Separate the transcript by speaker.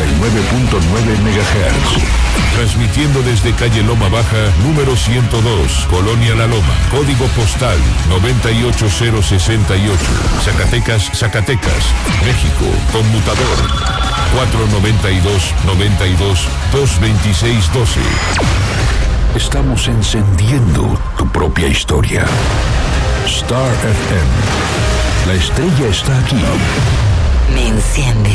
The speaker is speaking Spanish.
Speaker 1: MHz.
Speaker 2: Transmitiendo desde calle Loma Baja, número 102, Colonia La Loma, código postal 98068, Zacatecas, México, conmutador 492-92-226-12.
Speaker 1: Estamos encendiendo tu propia historia. Star FM. La estrella está aquí.
Speaker 3: Me enciende.